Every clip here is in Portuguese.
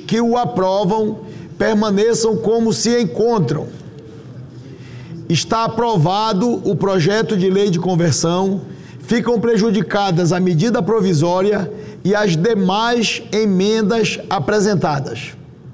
que o aprovam permaneçam como se encontram. Está aprovado o projeto de lei de conversão, ficam prejudicadas a medida provisória e as demais emendas apresentadas.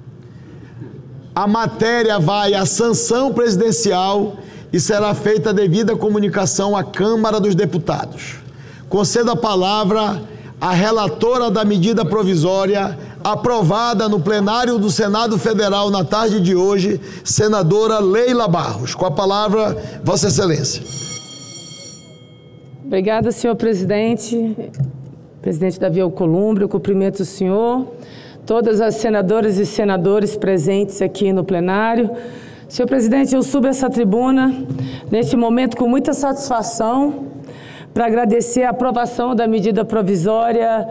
A matéria vai à sanção presidencial e será feita a devida comunicação à Câmara dos Deputados. Concedo a palavra à relatora da medida provisória aprovada no plenário do Senado Federal na tarde de hoje, senadora Leila Barros. Com a palavra, Vossa Excelência. Obrigada, senhor presidente. Presidente Davi Alcolumbre, eu cumprimento o senhor, todas as senadoras e senadores presentes aqui no plenário. Senhor presidente, eu subo essa tribuna neste momento com muita satisfação para agradecer a aprovação da medida provisória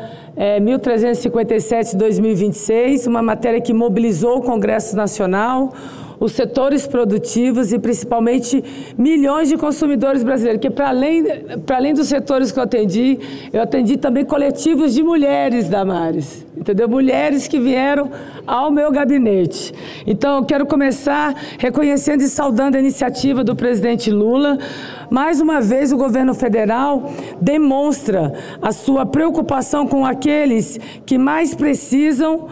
1357/2026, uma matéria que mobilizou o Congresso Nacional, os setores produtivos e principalmente milhões de consumidores brasileiros, que para além dos setores que eu atendi também coletivos de mulheres, Damares, entendeu? Mulheres que vieram ao meu gabinete. Então, eu quero começar reconhecendo e saudando a iniciativa do presidente Lula. Mais uma vez, o governo federal demonstra a sua preocupação com aqueles que mais precisam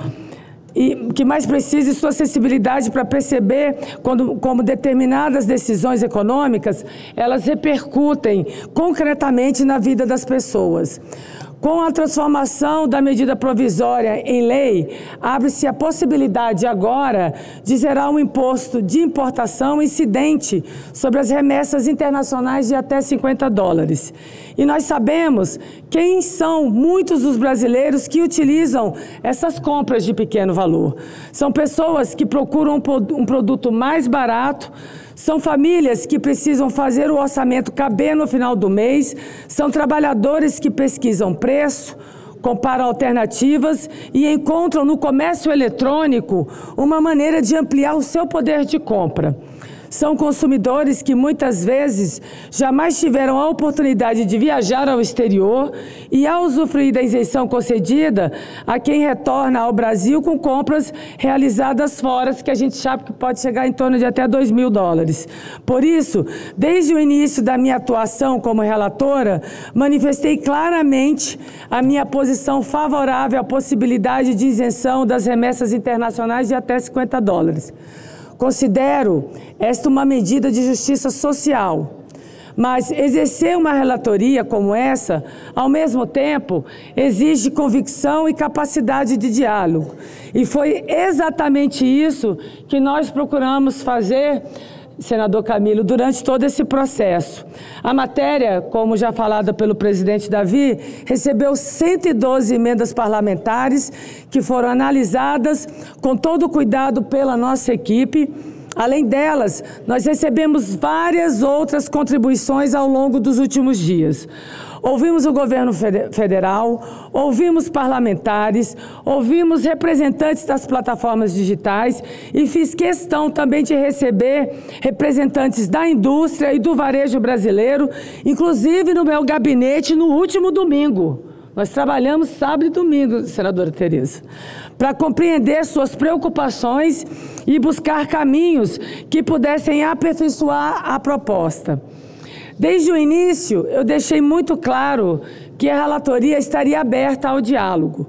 e sua sensibilidade para perceber como determinadas decisões econômicas, elas repercutem concretamente na vida das pessoas. Com a transformação da medida provisória em lei, abre-se a possibilidade agora de zerar um imposto de importação incidente sobre as remessas internacionais de até $50. E nós sabemos quem são muitos dos brasileiros que utilizam essas compras de pequeno valor. São pessoas que procuram um produto mais barato, são famílias que precisam fazer o orçamento caber no final do mês, são trabalhadores que pesquisam preço, comparam alternativas e encontram no comércio eletrônico uma maneira de ampliar o seu poder de compra. São consumidores que muitas vezes jamais tiveram a oportunidade de viajar ao exterior e, ao usufruir da isenção concedida, a quem retorna ao Brasil com compras realizadas fora, que a gente sabe que pode chegar em torno de até $2.000. Por isso, desde o início da minha atuação como relatora, manifestei claramente a minha posição favorável à possibilidade de isenção das remessas internacionais de até $50. Considero esta uma medida de justiça social, mas exercer uma relatoria como essa, ao mesmo tempo, exige convicção e capacidade de diálogo. E foi exatamente isso que nós procuramos fazer, senador Camilo, durante todo esse processo. A matéria, como já falada pelo presidente Davi, recebeu 112 emendas parlamentares que foram analisadas com todo o cuidado pela nossa equipe. Além delas, nós recebemos várias outras contribuições ao longo dos últimos dias. Ouvimos o governo federal, ouvimos parlamentares, ouvimos representantes das plataformas digitais e fiz questão também de receber representantes da indústria e do varejo brasileiro, inclusive no meu gabinete no último domingo. Nós trabalhamos sábado e domingo, senadora Tereza, para compreender suas preocupações e buscar caminhos que pudessem aperfeiçoar a proposta. Desde o início, eu deixei muito claro que a relatoria estaria aberta ao diálogo,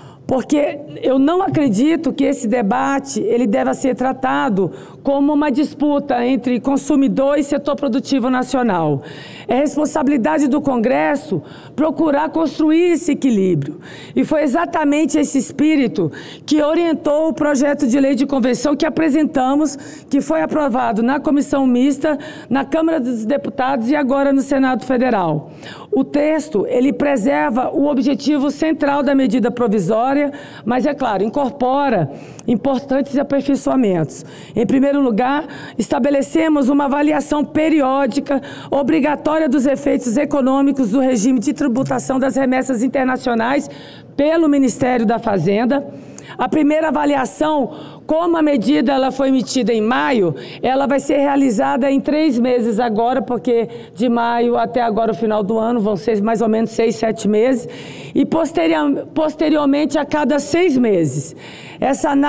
porque eu não acredito que esse debate ele deva ser tratado como uma disputa entre consumidor e setor produtivo nacional. É responsabilidade do Congresso procurar construir esse equilíbrio. E foi exatamente esse espírito que orientou o projeto de lei de convenção que apresentamos, que foi aprovado na Comissão Mista, na Câmara dos Deputados e agora no Senado Federal. O texto, ele preserva o objetivo central da medida provisória, mas, é claro, incorpora importantes aperfeiçoamentos. Em primeiro lugar, estabelecemos uma avaliação periódica obrigatória dos efeitos econômicos do regime de tributação das remessas internacionais pelo Ministério da Fazenda. A primeira avaliação, como a medida ela foi emitida em maio, ela vai ser realizada em 3 meses agora, porque de maio até agora o final do ano vão ser mais ou menos 6, 7 meses, e posteriormente a cada 6 meses. Essa